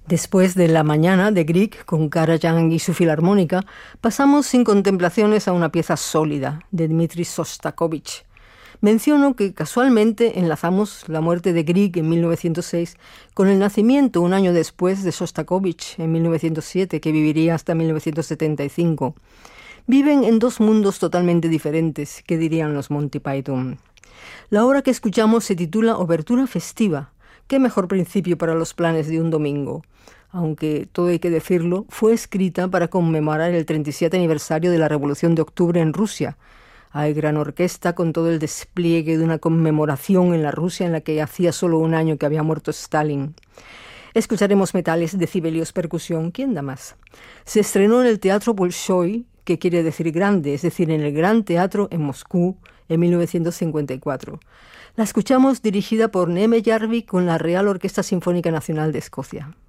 Después de La mañana de Grieg con Karajan y su filarmónica, pasamos sin contemplaciones a una pieza sólida de Dmitri Shostakovich. Menciono que casualmente enlazamos la muerte de Grieg en 1906 con el nacimiento un año después de Shostakovich en 1907, que viviría hasta 1975. Viven en dos mundos totalmente diferentes, que dirían los Monty Python. La obra que escuchamos se titula Obertura festiva. ¿Qué mejor principio para los planes de un domingo? Aunque, todo hay que decirlo, fue escrita para conmemorar el 37 aniversario de la Revolución de Octubre en Rusia. Hay gran orquesta con todo el despliegue de una conmemoración en la Rusia en la que hacía solo un año que había muerto Stalin. Escucharemos metales, decibelios, percusión. ¿Quién da más? Se estrenó en el Teatro Bolshoi, que quiere decir grande, es decir, en el Gran Teatro en Moscú, en 1954. La escuchamos dirigida por Neme Jarvik con la Real Orquesta Sinfónica Nacional de Escocia.